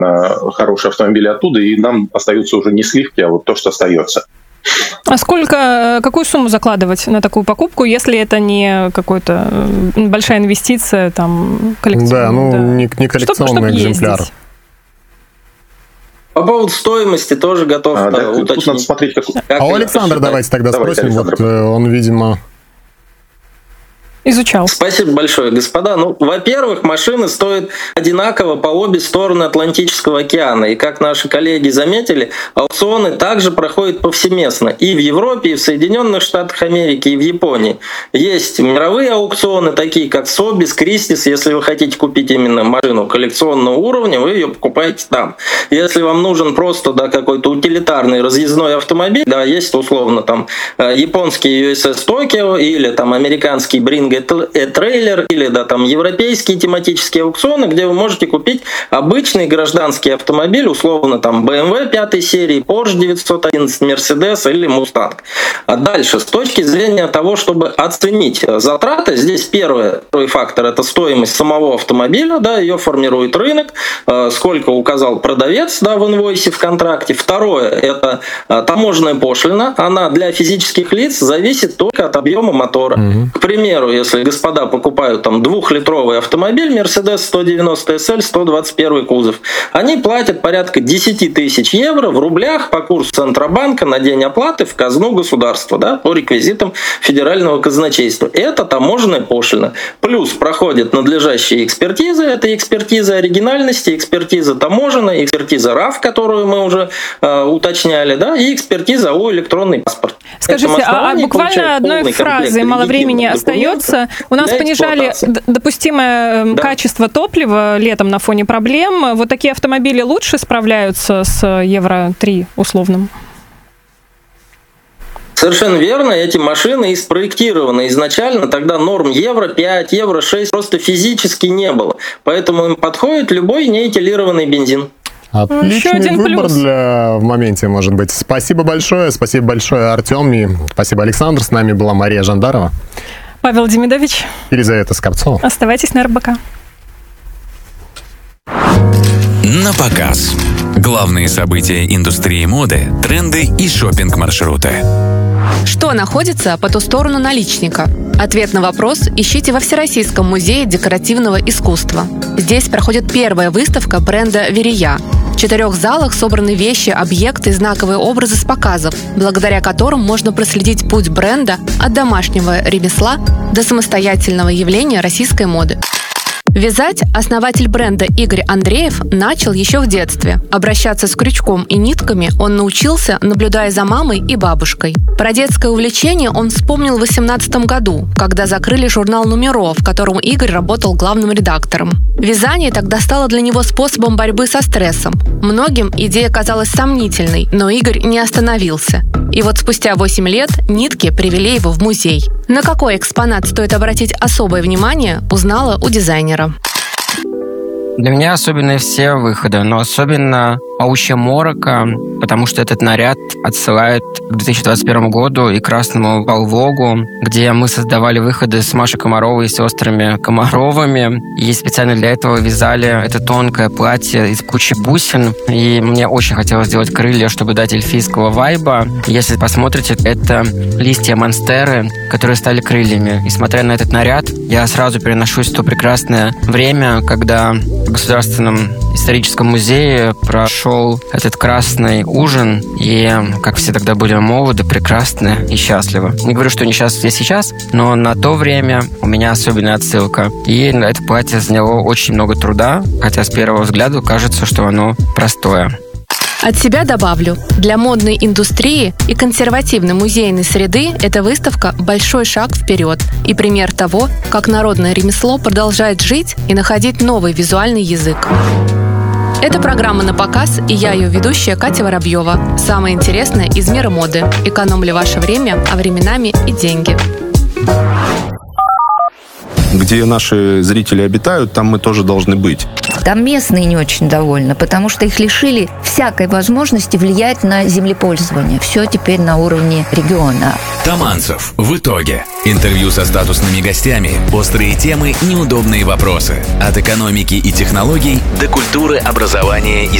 хорошие автомобили оттуда, и нам остаются уже не сливки, а вот то, что остается. А какую сумму закладывать на такую покупку, если это не какая-то большая инвестиция, там, коллекционная? Да, не коллекционный экземпляр. Ездить. По поводу стоимости тоже готов уточнить. Тут надо смотреть, А у Александра давайте тогда спросим. Александр. Вот он, видимо... Изучал. Спасибо большое, господа. Во-первых, машины стоят одинаково по обе стороны Атлантического океана. И как наши коллеги заметили, аукционы также проходят повсеместно. И в Европе, и в Соединенных Штатах Америки, и в Японии. Есть мировые аукционы, такие как Sotheby's, Christie's. Если вы хотите купить именно машину коллекционного уровня, вы ее покупаете там. Если вам нужен просто какой-то утилитарный разъездной автомобиль, есть условно там японский USS Tokyo или там американский Bring трейлер или там европейские тематические аукционы, где вы можете купить обычный гражданский автомобиль, условно там BMW 5 серии, Porsche 911, Mercedes или Mustang. А дальше, с точки зрения того, чтобы оценить затраты, здесь первый фактор — это стоимость самого автомобиля, ее формирует рынок, сколько указал продавец в инвойсе, в контракте. Второе — это таможенная пошлина, она для физических лиц зависит только от объема мотора. К примеру, если господа покупают там 2-литровый автомобиль Mercedes 190 SL, 121 кузов, они платят порядка 10 тысяч евро в рублях по курсу Центробанка на день оплаты в казну государства, по реквизитам федерального казначейства. Это таможенная пошлина. Плюс проходят надлежащие экспертизы, это экспертиза оригинальности, экспертиза таможенная, экспертиза РАФ, которую мы уже уточняли, и экспертиза о электронный паспорт. Скажите, буквально одной фразой, мало времени остается. У нас понижали допустимое качество топлива летом на фоне проблем. Вот такие автомобили лучше справляются с Евро-3 условным? Совершенно верно, эти машины и спроектированы изначально, тогда норм Евро-5, Евро-6 просто физически не было. Поэтому им подходит любой неэтилированный бензин. Отличный выбор в моменте, может быть. Спасибо большое, Артем, и спасибо, Александр. С нами была Мария Жандарова. Павел Демидович. Елизавета Скопцова. Оставайтесь на РБК. На показ. Главные события индустрии моды, тренды и шопинг-маршруты. Что находится по ту сторону наличника? Ответ на вопрос ищите во Всероссийском музее декоративного искусства. Здесь проходит первая выставка бренда «Верия». В 4 залах собраны вещи, объекты и знаковые образы с показов, благодаря которым можно проследить путь бренда от домашнего ремесла до самостоятельного явления российской моды. Вязать основатель бренда Игорь Андреев начал еще в детстве. Обращаться с крючком и нитками он научился, наблюдая за мамой и бабушкой. Про детское увлечение он вспомнил в 2018 году, когда закрыли журнал «Номеров», в котором Игорь работал главным редактором. Вязание тогда стало для него способом борьбы со стрессом. Многим идея казалась сомнительной, но Игорь не остановился. И вот спустя 8 лет нитки привели его в музей. На какой экспонат стоит обратить особое внимание, узнала у дизайнера. Для меня особенные все выходы, но особенно «Паучья морока», потому что этот наряд отсылает к 2021 году и «Красному полвогу», где мы создавали выходы с Машей Комаровой и сестрами Комаровыми. И специально для этого вязали это тонкое платье из кучи бусин. И мне очень хотелось сделать крылья, чтобы дать эльфийского вайба. Если посмотрите, это листья монстеры, которые стали крыльями. И смотря на этот наряд, я сразу переношусь в то прекрасное время, когда в Государственном историческом музее прошел этот красный ужин, и как все тогда были молоды, прекрасны и счастливы. Не говорю, что не счастливы сейчас, но на то время у меня особенная отсылка. И это платье заняло очень много труда, хотя с первого взгляда кажется, что оно простое. От себя добавлю, для модной индустрии и консервативной музейной среды эта выставка – большой шаг вперед и пример того, как народное ремесло продолжает жить и находить новый визуальный язык. Это программа «На показ», и я ее ведущая Катя Воробьева. Самое интересное из мира моды. Экономили ваше время, а временами и деньги. Где наши зрители обитают, там мы тоже должны быть. Там местные не очень довольны, потому что их лишили всякой возможности влиять на землепользование. Все теперь на уровне региона. Таманцев. В итоге. Интервью со статусными гостями, острые темы, неудобные вопросы. От экономики и технологий до культуры, образования и